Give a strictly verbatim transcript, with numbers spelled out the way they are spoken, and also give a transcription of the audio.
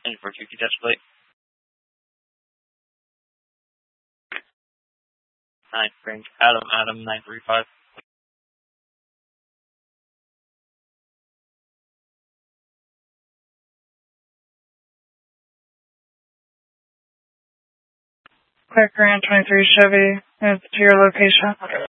And for two key test plate. Nine range. Adam, Adam, nine three five. Clear Grand twenty-three Chevy. It's to your location.